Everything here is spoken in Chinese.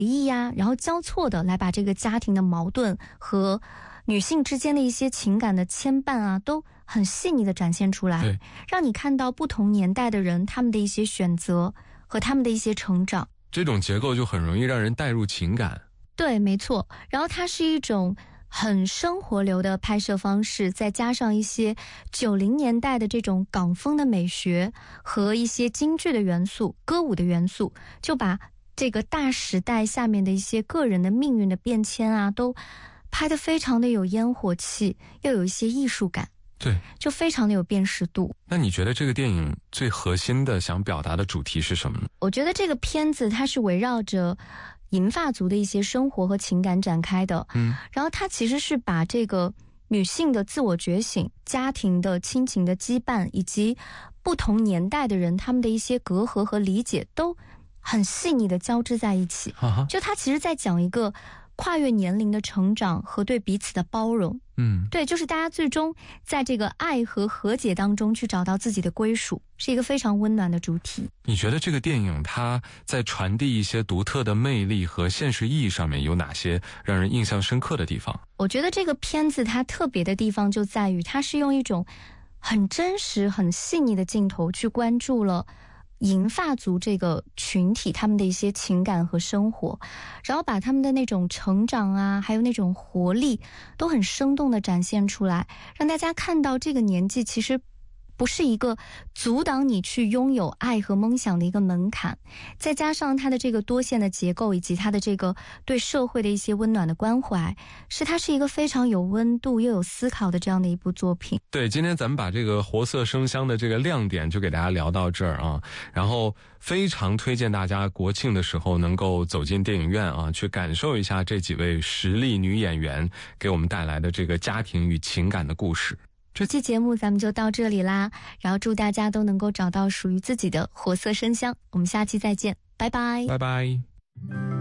离异呀，然后交错的来把这个家庭的矛盾和女性之间的一些情感的牵绊啊，都很细腻的展现出来，让你看到不同年代的人他们的一些选择和他们的一些成长。 这种结构就很容易让人带入情感。 对，没错。然后它是一种很生活流的拍摄方式，再加上一些90年代的这种港风的美学和一些京剧的元素、歌舞的元素，就把这个大时代下面的一些个人的命运的变迁啊，都拍得非常的有烟火气，又有一些艺术感。 对， 就非常的有辨识度。 那你觉得这个电影最核心的想表达的主题是什么呢？ 我觉得这个片子它是围绕着银发族的一些生活和情感展开的，然后它其实是把这个女性的自我觉醒、家庭的亲情的羁绊，以及不同年代的人他们的一些隔阂和理解都很细腻的交织在一起。就它其实在讲一个跨越年龄的成长和对彼此的包容。对，就是大家最终在这个爱和和解当中去找到自己的归属，是一个非常温暖的主题。 你觉得这个电影它在传递一些独特的魅力和现实意义上面有哪些让人印象深刻的地方？ 我觉得这个片子它特别的地方就在于它是用一种很真实很细腻的镜头去关注了银发族这个群体他们的一些情感和生活，然后把他们的那种成长啊，还有那种活力都很生动的展现出来，让大家看到这个年纪其实不是一个阻挡你去拥有爱和梦想的一个门槛，再加上它的这个多线的结构以及它的这个对社会的一些温暖的关怀，它是一个非常有温度又有思考的这样的一部作品。 对，今天咱们把这个活色生香的这个亮点就给大家聊到这儿啊，然后非常推荐大家国庆的时候能够走进电影院啊，去感受一下这几位实力女演员给我们带来的这个家庭与情感的故事。 这期节目咱们就到这里啦，然后祝大家都能够找到属于自己的活色生香，我们下期再见，拜拜， 拜拜。